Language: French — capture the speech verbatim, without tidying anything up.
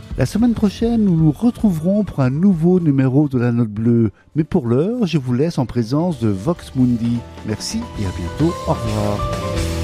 La semaine prochaine, nous nous retrouverons pour un nouveau numéro de la Note Bleue. Mais pour l'heure, je vous laisse en présence de Vox Mundi. Merci et à bientôt. Au revoir.